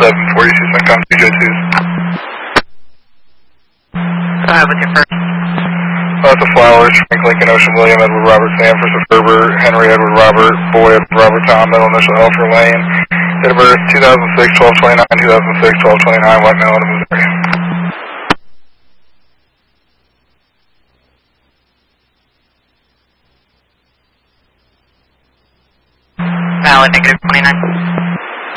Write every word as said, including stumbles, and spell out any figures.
eleven forty-two, Suncom two J twos. Go ahead with your first. Lots of Flowers, Frank Lincoln, Ocean William, Edward Robert, Sanford, Ferber, Henry Edward Robert, Boy Edward Robert, Tom, middle initial L for Lane. Date of birth two thousand six, twelve twenty-nine, two thousand six, twelve twenty-nine, White Mountain, Missouri. Valid, negative twenty-nine.